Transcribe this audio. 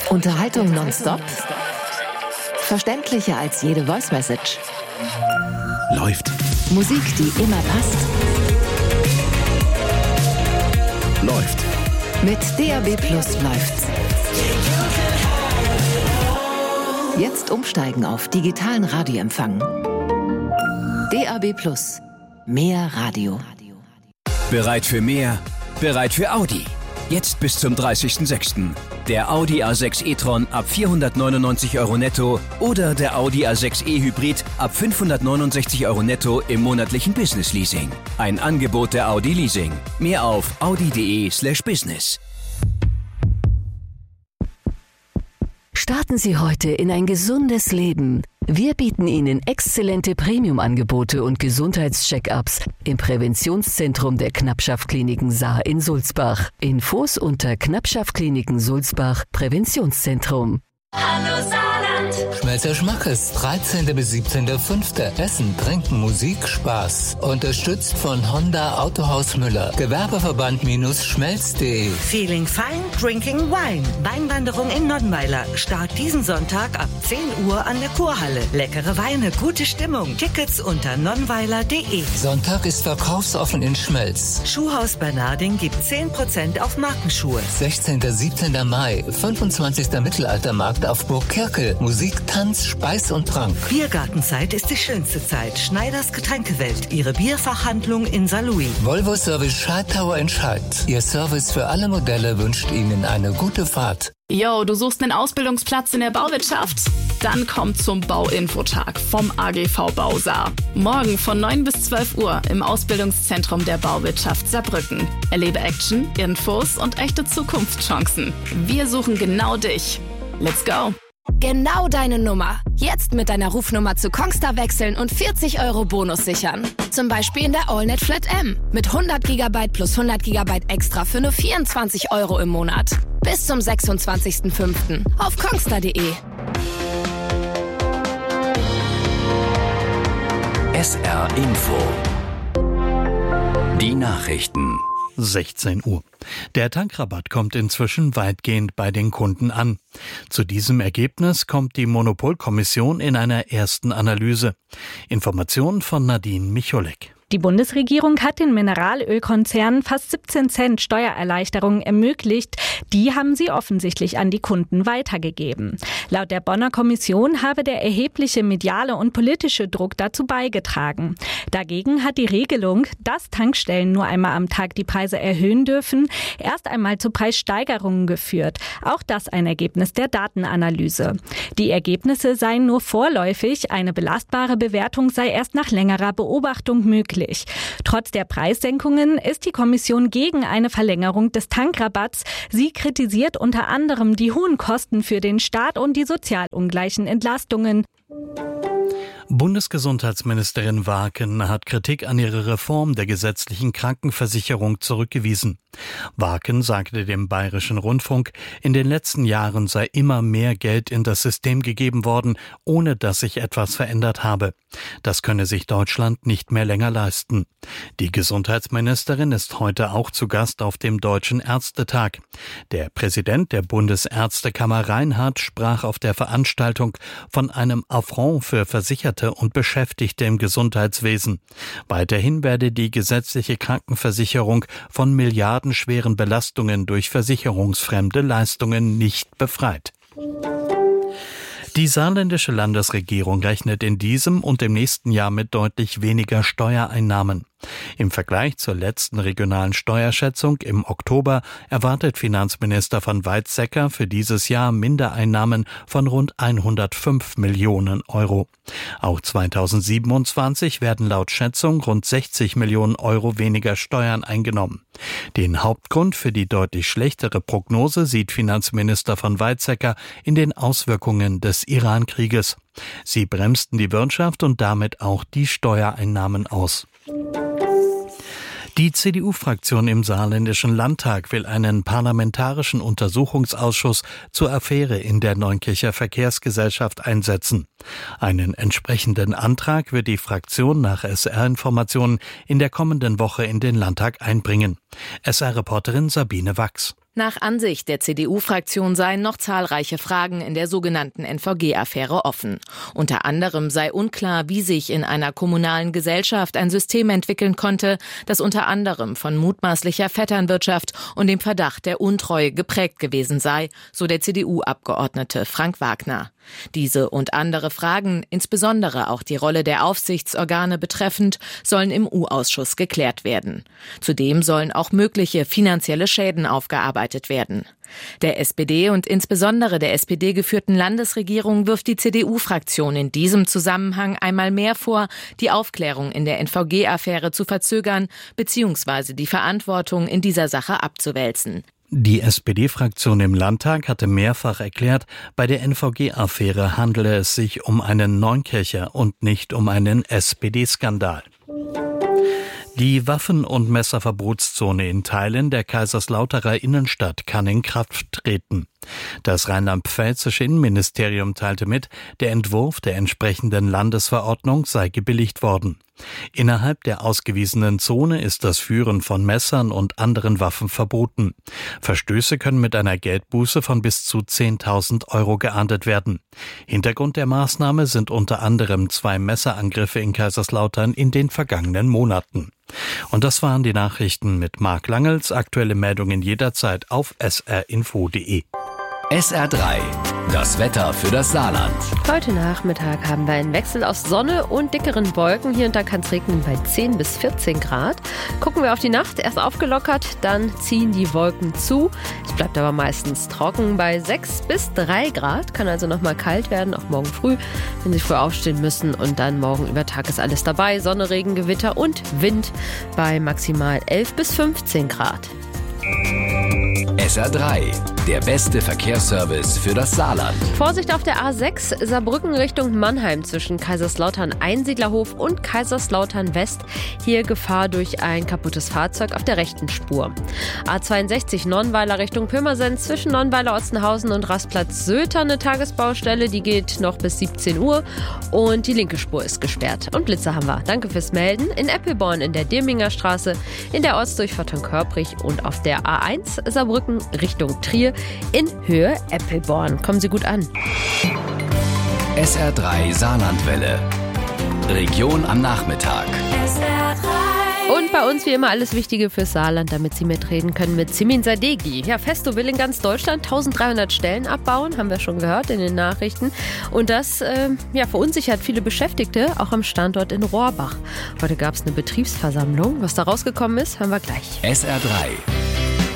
Unterhaltung nonstop? Verständlicher als jede Voice-Message? Läuft. Musik, die immer passt? Läuft. Mit DAB+ läuft's. Jetzt umsteigen auf digitalen Radioempfang. DAB+. Mehr Radio. Bereit für mehr? Bereit für Audi. Jetzt bis zum 30.06. Der Audi A6 e-tron ab 499 € netto oder der Audi A6 e-Hybrid ab 569 € netto im monatlichen Business-Leasing. Ein Angebot der Audi Leasing. Mehr auf audi.de/business. Starten Sie heute in ein gesundes Leben. Wir bieten Ihnen exzellente Premium-Angebote und Gesundheitscheck-ups im Präventionszentrum der Knappschaft-Kliniken Saar in Sulzbach. Infos unter Knappschaft-Kliniken Sulzbach Präventionszentrum. Hallo Saarland! Schmelzer Schmackes, 13. bis 17.05. Essen, Trinken, Musik, Spaß. Unterstützt von Honda Autohaus Müller. Gewerbeverband-schmelz.de. Feeling fine, drinking wine. Weinwanderung in Nonnweiler. Start diesen Sonntag ab 10 Uhr an der Kurhalle. Leckere Weine, gute Stimmung. Tickets unter nonnweiler.de. Sonntag ist verkaufsoffen in Schmelz. Schuhhaus Bernarding gibt 10% auf Markenschuhe. 16. 17. Mai, 25. Mittelaltermarkt auf Burg Kirkel. Musik, Tanz, Speis und Trank. Biergartenzeit ist die schönste Zeit. Schneiders Getränkewelt. Ihre Bierfachhandlung in Saarlouis. Volvo Service Scheid Tower in Scheid. Ihr Service für alle Modelle wünscht Ihnen eine gute Fahrt. Yo, du suchst einen Ausbildungsplatz in der Bauwirtschaft? Dann komm zum Bauinfotag vom AGV Bau Saar. Morgen von 9 bis 12 Uhr im Ausbildungszentrum der Bauwirtschaft Saarbrücken. Erlebe Action, Infos und echte Zukunftschancen. Wir suchen genau dich. Let's go! Genau deine Nummer. Jetzt mit deiner Rufnummer zu Kongstar wechseln und 40 € Bonus sichern. Zum Beispiel in der AllNet Flat M. Mit 100 GB plus 100 GB extra für nur 24 € im Monat. Bis zum 26.05. auf kongstar.de. SR Info. Die Nachrichten. 16 Uhr. Der Tankrabatt kommt inzwischen weitgehend bei den Kunden an. Zu diesem Ergebnis kommt die Monopolkommission in einer ersten Analyse. Informationen von Nadine Micholek. Die Bundesregierung hat den Mineralölkonzernen fast 17 Cent Steuererleichterungen ermöglicht. Die haben sie offensichtlich an die Kunden weitergegeben. Laut der Bonner Kommission habe der erhebliche mediale und politische Druck dazu beigetragen. Dagegen hat die Regelung, dass Tankstellen nur einmal am Tag die Preise erhöhen dürfen, erst einmal zu Preissteigerungen geführt. Auch das ein Ergebnis der Datenanalyse. Die Ergebnisse seien nur vorläufig, eine belastbare Bewertung sei erst nach längerer Beobachtung möglich. Trotz der Preissenkungen ist die Kommission gegen eine Verlängerung des Tankrabatts. Sie kritisiert unter anderem die hohen Kosten für den Staat und die sozial ungleichen Entlastungen. Bundesgesundheitsministerin Waaken hat Kritik an ihrer Reform der gesetzlichen Krankenversicherung zurückgewiesen. Waaken sagte dem Bayerischen Rundfunk, in den letzten Jahren sei immer mehr Geld in das System gegeben worden, ohne dass sich etwas verändert habe. Das könne sich Deutschland nicht mehr länger leisten. Die Gesundheitsministerin ist heute auch zu Gast auf dem Deutschen Ärztetag. Der Präsident der Bundesärztekammer Reinhardt sprach auf der Veranstaltung von einem Affront für Versicherte und Beschäftigte im Gesundheitswesen. Weiterhin werde die gesetzliche Krankenversicherung von milliardenschweren Belastungen durch versicherungsfremde Leistungen nicht befreit. Die saarländische Landesregierung rechnet in diesem und im nächsten Jahr mit deutlich weniger Steuereinnahmen. Im Vergleich zur letzten regionalen Steuerschätzung im Oktober erwartet Finanzminister van Weizsäcker für dieses Jahr Mindereinnahmen von rund 105 Millionen €. Auch 2027 werden laut Schätzung rund 60 Millionen € weniger Steuern eingenommen. Den Hauptgrund für die deutlich schlechtere Prognose sieht Finanzminister van Weizsäcker in den Auswirkungen des Iran-Krieges. Sie bremsten die Wirtschaft und damit auch die Steuereinnahmen aus. Die CDU-Fraktion im Saarländischen Landtag will einen parlamentarischen Untersuchungsausschuss zur Affäre in der Neunkircher Verkehrsgesellschaft einsetzen. Einen entsprechenden Antrag wird die Fraktion nach SR-Informationen in der kommenden Woche in den Landtag einbringen. SR-Reporterin Sabine Wachs. Nach Ansicht der CDU-Fraktion seien noch zahlreiche Fragen in der sogenannten NVG-Affäre offen. Unter anderem sei unklar, wie sich in einer kommunalen Gesellschaft ein System entwickeln konnte, das unter anderem von mutmaßlicher Vetternwirtschaft und dem Verdacht der Untreue geprägt gewesen sei, so der CDU-Abgeordnete Frank Wagner. Diese und andere Fragen, insbesondere auch die Rolle der Aufsichtsorgane betreffend, sollen im U-Ausschuss geklärt werden. Zudem sollen auch mögliche finanzielle Schäden aufgearbeitet werden. Der SPD und insbesondere der SPD-geführten Landesregierung wirft die CDU-Fraktion in diesem Zusammenhang einmal mehr vor, die Aufklärung in der NVG-Affäre zu verzögern bzw. die Verantwortung in dieser Sache abzuwälzen. Die SPD-Fraktion im Landtag hatte mehrfach erklärt, bei der NVG-Affäre handele es sich um einen Neunkircher und nicht um einen SPD-Skandal. Die Waffen- und Messerverbotszone in Teilen der Kaiserslauterer Innenstadt kann in Kraft treten. Das rheinland-pfälzische Innenministerium teilte mit, der Entwurf der entsprechenden Landesverordnung sei gebilligt worden. Innerhalb der ausgewiesenen Zone ist das Führen von Messern und anderen Waffen verboten. Verstöße können mit einer Geldbuße von bis zu 10.000 Euro geahndet werden. Hintergrund der Maßnahme sind unter anderem 2 Messerangriffe in Kaiserslautern in den vergangenen Monaten. Und das waren die Nachrichten mit Marc Langels. Aktuelle Meldungen jederzeit auf srinfo.de. SR3, das Wetter für das Saarland. Heute Nachmittag haben wir einen Wechsel aus Sonne und dickeren Wolken. Hier und da kann es regnen bei 10 bis 14 Grad. Gucken wir auf die Nacht, erst aufgelockert, dann ziehen die Wolken zu. Es bleibt aber meistens trocken bei 6 bis 3 Grad. Kann also nochmal kalt werden, auch morgen früh, wenn Sie früh aufstehen müssen. Und dann morgen über Tag ist alles dabei. Sonne, Regen, Gewitter und Wind bei maximal 11 bis 15 Grad. SR3, der beste Verkehrsservice für das Saarland. Vorsicht auf der A6 Saarbrücken Richtung Mannheim zwischen Kaiserslautern Einsiedlerhof und Kaiserslautern West. Hier Gefahr durch ein kaputtes Fahrzeug auf der rechten Spur. A62 Nonnweiler Richtung Pirmasens zwischen Nonnweiler Otzenhausen und Rastplatz Söther eine Tagesbaustelle. Die geht noch bis 17 Uhr und die linke Spur ist gesperrt. Und Blitzer haben wir. Danke fürs Melden. In Eppelborn in der Dirminger Straße, in der Ortsdurchfahrt von Körprich und auf der A1 Saarbrücken Richtung Trier in Höhe Eppelborn. Kommen Sie gut an. SR3 Saarlandwelle. Region am Nachmittag. Und bei uns wie immer alles Wichtige fürs Saarland, damit Sie mitreden können mit Simin Sadeghi. Ja, Festo will in ganz Deutschland 1300 Stellen abbauen, haben wir schon gehört in den Nachrichten. Und das verunsichert viele Beschäftigte, auch am Standort in Rohrbach. Heute gab es eine Betriebsversammlung. Was da rausgekommen ist, hören wir gleich. SR3